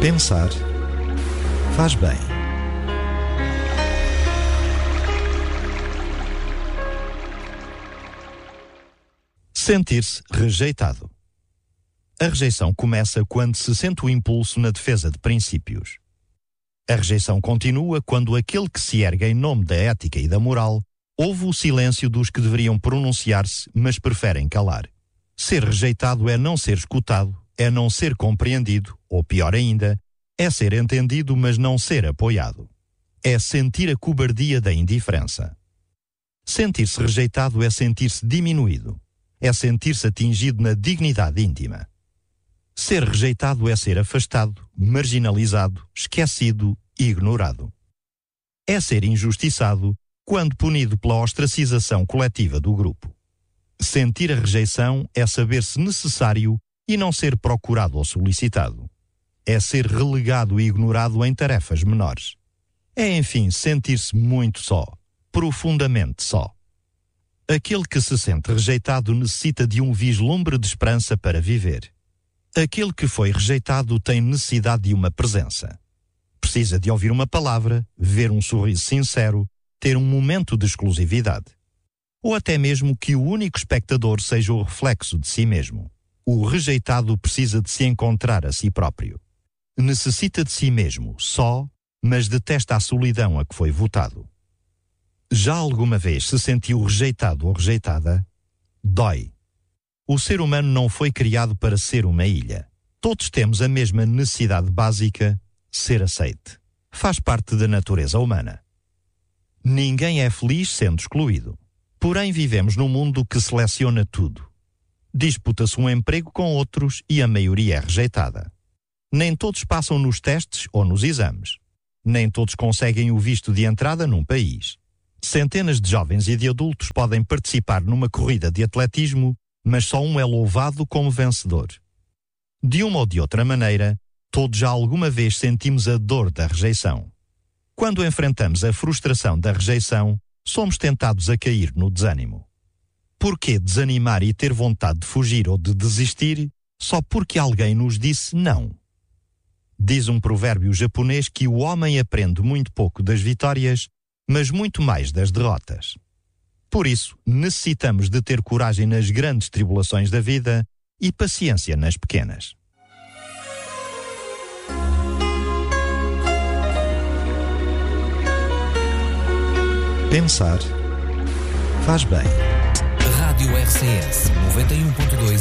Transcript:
Pensar faz bem. Sentir-se rejeitado. A rejeição começa quando se sente o impulso na defesa de princípios. A rejeição continua quando aquele que se ergue em nome da ética e da moral ouve o silêncio dos que deveriam pronunciar-se, mas preferem calar. Ser rejeitado é não ser escutado, é não ser compreendido, ou pior ainda, é ser entendido, mas não ser apoiado. É sentir a cobardia da indiferença. Sentir-se rejeitado é sentir-se diminuído. É sentir-se atingido na dignidade íntima. Ser rejeitado é ser afastado, marginalizado, esquecido e ignorado. É ser injustiçado quando punido pela ostracização coletiva do grupo. Sentir a rejeição é saber-se necessário e não ser procurado ou solicitado. É ser relegado e ignorado em tarefas menores. É, enfim, sentir-se muito só, profundamente só. Aquele que se sente rejeitado necessita de um vislumbre de esperança para viver. Aquele que foi rejeitado tem necessidade de uma presença. Precisa de ouvir uma palavra, ver um sorriso sincero, ter um momento de exclusividade. Ou até mesmo que o único espectador seja o reflexo de si mesmo. O rejeitado precisa de se encontrar a si próprio. Necessita de si mesmo, só, mas detesta a solidão a que foi votado. Já alguma vez se sentiu rejeitado ou rejeitada? Dói. O ser humano não foi criado para ser uma ilha. Todos temos a mesma necessidade básica, ser aceite. Faz parte da natureza humana. Ninguém é feliz sendo excluído. Porém, vivemos num mundo que seleciona tudo. Disputa-se um emprego com outros e a maioria é rejeitada. Nem todos passam nos testes ou nos exames. Nem todos conseguem o visto de entrada num país. Centenas de jovens e de adultos podem participar numa corrida de atletismo, mas só um é louvado como vencedor. De uma ou de outra maneira, todos já alguma vez sentimos a dor da rejeição. Quando enfrentamos a frustração da rejeição, somos tentados a cair no desânimo. Por que desanimar e ter vontade de fugir ou de desistir só porque alguém nos disse não? Diz um provérbio japonês que o homem aprende muito pouco das vitórias, mas muito mais das derrotas. Por isso, necessitamos de ter coragem nas grandes tribulações da vida e paciência nas pequenas. Pensar faz bem. Rádio RCS 91.2